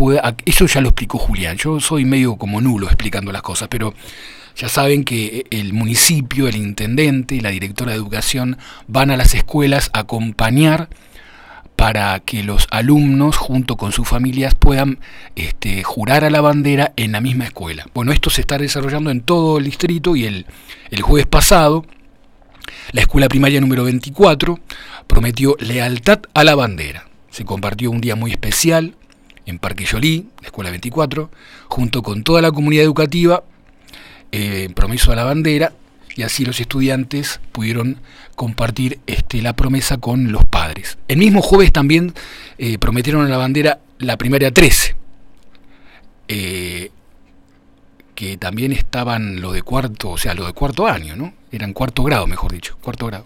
eso ya lo explicó Julián. Yo soy medio como nulo explicando las cosas, pero ya saben que el municipio, el intendente y la directora de educación van a las escuelas a acompañar para que los alumnos junto con sus familias puedan jurar a la bandera en la misma escuela. Bueno, esto se está desarrollando en todo el distrito y el jueves pasado la escuela primaria número 24 prometió lealtad a la bandera. Se compartió un día muy especial en Parque Llolí, la escuela 24, junto con toda la comunidad educativa, en promiso a la bandera, y así los estudiantes pudieron compartir la promesa con los padres. El mismo jueves también prometieron a la bandera la primaria 13, que también estaban los de cuarto, los de cuarto año, ¿no? Eran cuarto grado, mejor dicho, cuarto grado.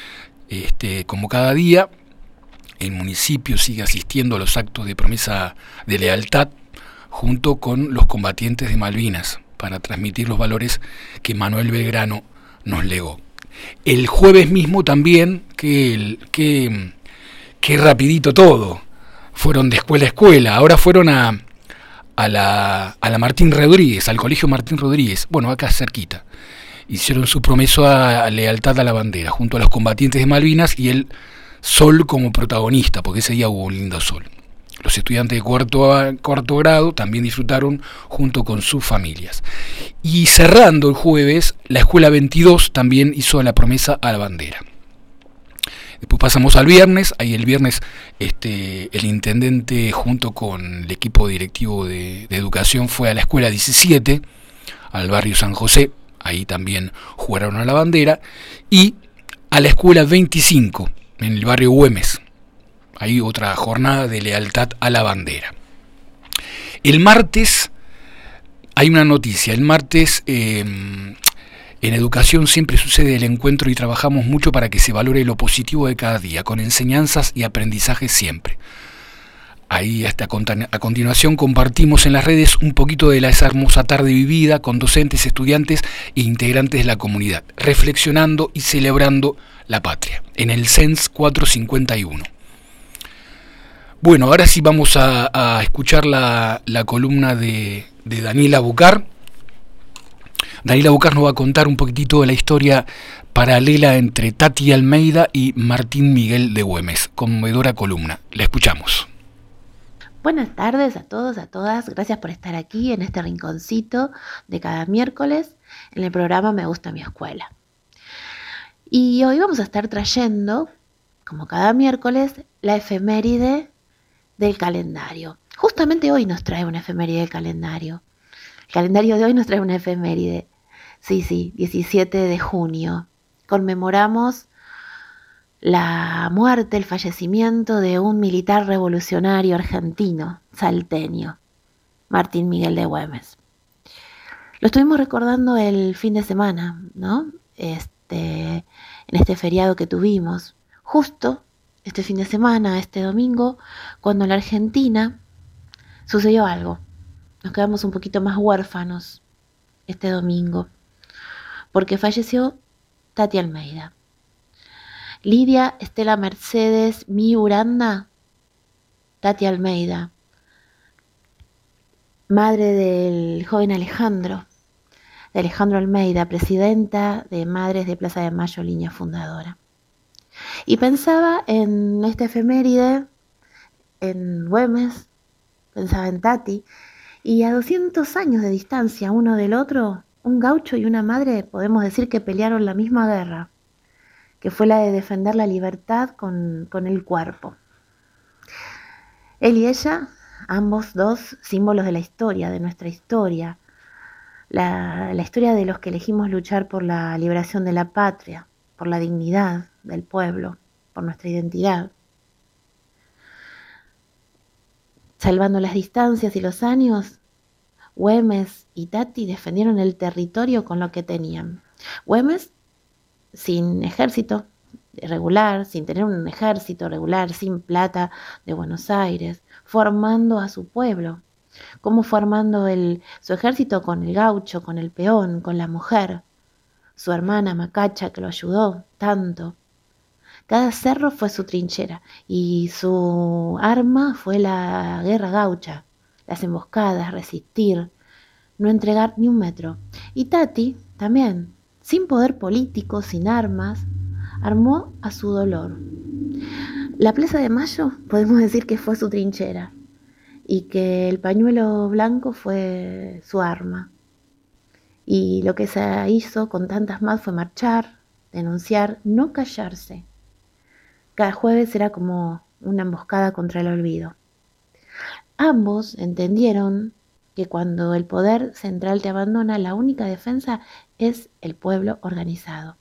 Como cada día, el municipio sigue asistiendo a los actos de promesa de lealtad junto con los combatientes de Malvinas para transmitir los valores que Manuel Belgrano nos legó. El jueves mismo también, que rapidito todo, fueron de escuela a escuela, ahora fueron a la Martín Rodríguez, al colegio Martín Rodríguez, bueno, acá cerquita. Hicieron su promesa a lealtad a la bandera, junto a los combatientes de Malvinas y el sol como protagonista, porque ese día hubo un lindo sol. Los estudiantes de cuarto grado también disfrutaron junto con sus familias. Y cerrando el jueves, la escuela 22 también hizo la promesa a la bandera. Después pasamos al viernes. Ahí el viernes el intendente junto con el equipo directivo de educación fue a la escuela 17, al barrio San José. Ahí también jugaron a la bandera. Y a la escuela 25, en el barrio Güemes. Hay otra jornada de lealtad a la bandera. El martes hay una noticia. El martes en educación siempre sucede el encuentro y trabajamos mucho para que se valore lo positivo de cada día, con enseñanzas y aprendizajes siempre. Ahí a continuación compartimos en las redes un poquito de esa hermosa tarde vivida con docentes, estudiantes e integrantes de la comunidad, reflexionando y celebrando la patria, en el CENS 451. Bueno, ahora sí vamos a escuchar la columna de Daniela Bucar. Daniela Bucar nos va a contar un poquitito de la historia paralela entre Tati Almeida y Martín Miguel de Güemes. Conmovedora columna. La escuchamos. Buenas tardes a todos, a todas. Gracias por estar aquí en este rinconcito de cada miércoles en el programa Me Gusta Mi Escuela. Y hoy vamos a estar trayendo, como cada miércoles, la efeméride del calendario. Justamente hoy nos trae una efeméride del calendario. El calendario de hoy nos trae una efeméride. Sí, 17 de junio. Conmemoramos la muerte, el fallecimiento de un militar revolucionario argentino, salteño, Martín Miguel de Güemes. Lo estuvimos recordando el fin de semana, ¿no? En este feriado que tuvimos. Justo este fin de semana, este domingo, cuando en la Argentina sucedió algo. Nos quedamos un poquito más huérfanos este domingo, porque falleció Tati Almeida. Lidia Estela Mercedes Miuranda, Tati Almeida, madre del joven Alejandro Almeida, presidenta de Madres de Plaza de Mayo, línea fundadora. Y pensaba en esta efeméride, en Güemes, pensaba en Tati, y a 200 años de distancia uno del otro, un gaucho y una madre podemos decir que pelearon la misma guerra, que fue la de defender la libertad con el cuerpo. Él y ella, ambos dos símbolos de la historia, de nuestra historia, la historia de los que elegimos luchar por la liberación de la patria, por la dignidad del pueblo, por nuestra identidad. Salvando las distancias y los años, Güemes y Tati defendieron el territorio con lo que tenían. Güemes sin ejército regular, sin tener un ejército regular, sin plata de Buenos Aires, formando a su pueblo. ¿Cómo formando su ejército? Con el gaucho, con el peón, con la mujer, su hermana Macacha que lo ayudó tanto. Cada cerro fue su trinchera y su arma fue la guerra gaucha, las emboscadas, resistir, no entregar ni un metro. Y Tati también, sin poder político, sin armas, armó a su dolor. La Plaza de Mayo podemos decir que fue su trinchera y que el pañuelo blanco fue su arma. Y lo que se hizo con tantas más fue marchar, denunciar, no callarse. Cada jueves era como una emboscada contra el olvido. Ambos entendieron que cuando el poder central te abandona, la única defensa es el pueblo organizado.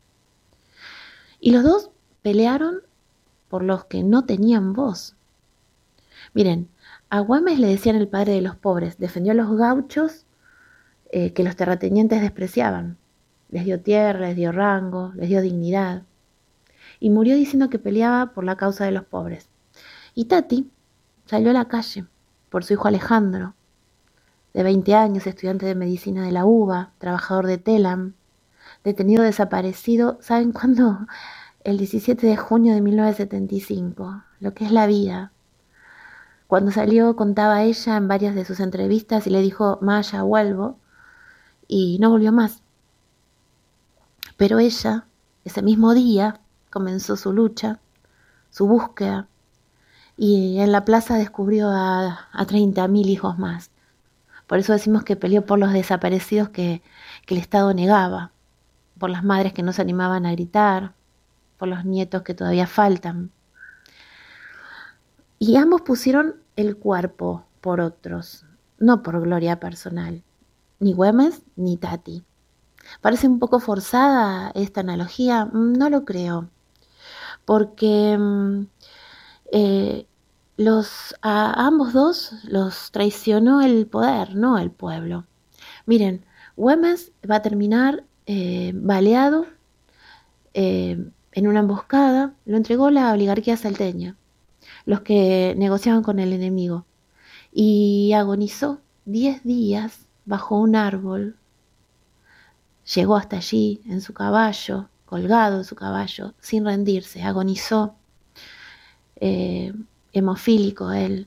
Y los dos pelearon por los que no tenían voz. Miren, a Güemes le decían el padre de los pobres, defendió a los gauchos que los terratenientes despreciaban. Les dio tierra, les dio rango, les dio dignidad. Y murió diciendo que peleaba por la causa de los pobres. Y Tati salió a la calle por su hijo Alejandro, de 20 años, estudiante de medicina de la UBA, trabajador de Telam, detenido desaparecido, ¿saben cuándo? El 17 de junio de 1975, lo que es la vida. Cuando salió contaba ella en varias de sus entrevistas y le dijo, Maya, vuelvo, y no volvió más. Pero ella, ese mismo día, comenzó su lucha, su búsqueda, y en la plaza descubrió a 30.000 hijos más. Por eso decimos que peleó por los desaparecidos que el Estado negaba, por las madres que no se animaban a gritar, por los nietos que todavía faltan. Y ambos pusieron el cuerpo por otros, no por gloria personal, ni Güemes ni Tati. Parece un poco forzada esta analogía, no lo creo, porque a ambos dos los traicionó el poder, no el pueblo. Miren, Güemes va a terminar baleado en una emboscada, lo entregó la oligarquía salteña, los que negociaban con el enemigo, y agonizó 10 días bajo un árbol. Llegó hasta allí en su caballo, colgado en su caballo, sin rendirse, agonizó, hemofílico él.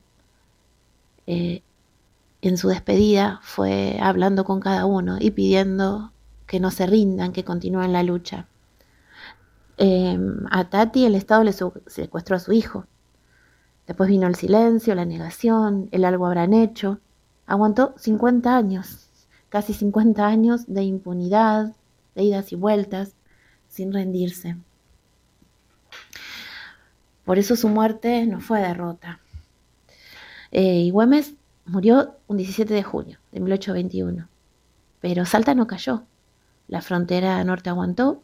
En su despedida fue hablando con cada uno y pidiendo que no se rindan, que continúen la lucha. A Tati el Estado le secuestró a su hijo. Después vino el silencio, la negación, el algo habrán hecho. Aguantó 50 años, casi 50 años de impunidad, de idas y vueltas, sin rendirse. Por eso su muerte no fue derrota. Y Güemes murió un 17 de junio de 1821. Pero Salta no cayó. La frontera norte aguantó.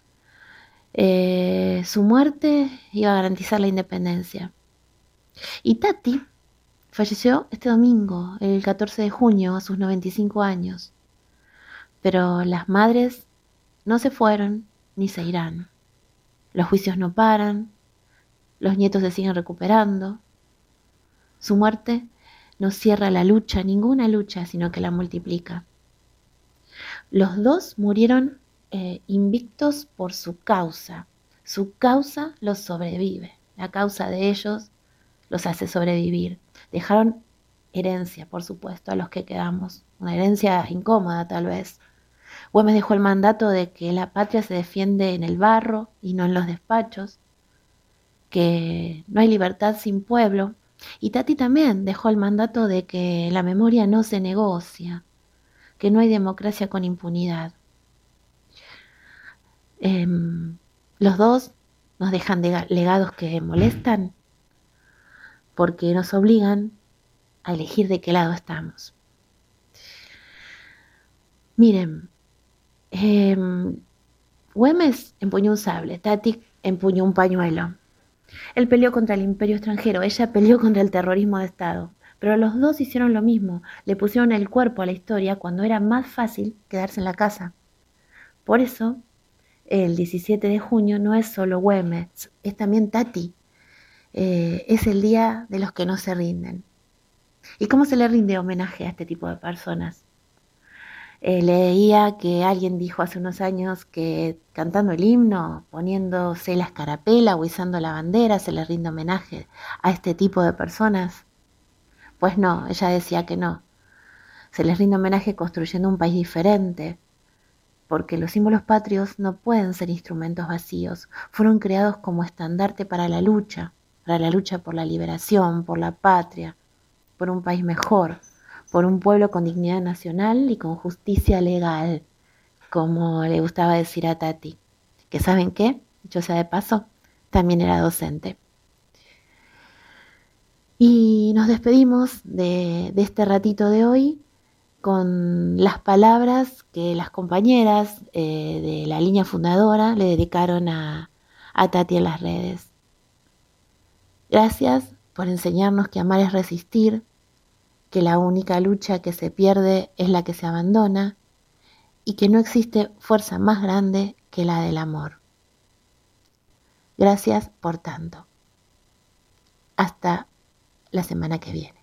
Su muerte iba a garantizar la independencia. Y Tati falleció este domingo, el 14 de junio, a sus 95 años. Pero las madres no se fueron ni se irán. Los juicios no paran, los nietos se siguen recuperando. Su muerte no cierra la lucha, ninguna lucha, sino que la multiplica. Los dos murieron invictos por su causa. Su causa los sobrevive. La causa de ellos los hace sobrevivir. Dejaron herencia, por supuesto, a los que quedamos. Una herencia incómoda, tal vez. Güemes dejó el mandato de que la patria se defiende en el barro y no en los despachos, que no hay libertad sin pueblo. Y Tati también dejó el mandato de que la memoria no se negocia, que no hay democracia con impunidad. Los dos nos dejan legados que molestan porque nos obligan a elegir de qué lado estamos. Miren, Güemes empuñó un sable, Tati empuñó un pañuelo. Él peleó contra el imperio extranjero, ella peleó contra el terrorismo de Estado. Pero los dos hicieron lo mismo, le pusieron el cuerpo a la historia cuando era más fácil quedarse en la casa. Por eso, el 17 de junio no es solo Güemes, es también Tati. Es el día de los que no se rinden. ¿Y cómo se le rinde homenaje a este tipo de personas? Leía que alguien dijo hace unos años que cantando el himno, poniéndose la escarapela o izando la bandera, se le rinde homenaje a este tipo de personas. Pues no, ella decía que no. Se les rinde homenaje construyendo un país diferente, porque los símbolos patrios no pueden ser instrumentos vacíos. Fueron creados como estandarte para la lucha por la liberación, por la patria, por un país mejor, por un pueblo con dignidad nacional y con justicia legal, como le gustaba decir a Tati. Que ¿saben qué? Dicho sea de paso, también era docente. Y nos despedimos de este ratito de hoy con las palabras que las compañeras de la línea fundadora le dedicaron a Tati en las redes. Gracias por enseñarnos que amar es resistir, que la única lucha que se pierde es la que se abandona y que no existe fuerza más grande que la del amor. Gracias por tanto. Hasta la semana que viene.